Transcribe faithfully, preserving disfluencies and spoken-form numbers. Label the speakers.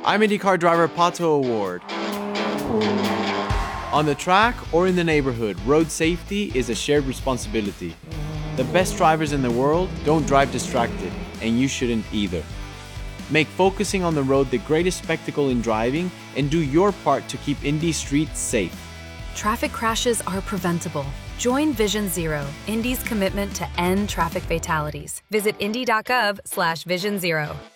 Speaker 1: I'm IndyCar driver Pato Award. On the track or in the neighborhood, road safety is a shared responsibility. The best drivers in the world don't drive distracted, and you shouldn't either. Make focusing on the road the greatest spectacle in driving, and do your part to keep Indy streets safe.
Speaker 2: Traffic crashes are preventable. Join Vision Zero, Indy's commitment to end traffic fatalities. Visit indy dot gov slash vision zero.